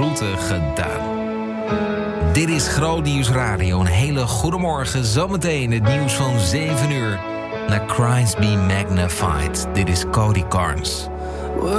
groeten gedaan. Dit is Groot Nieuws Radio. Een hele goede morgen. Zometeen het nieuws van 7 uur. Naar Christ Be Magnified. Dit is Cody Carnes.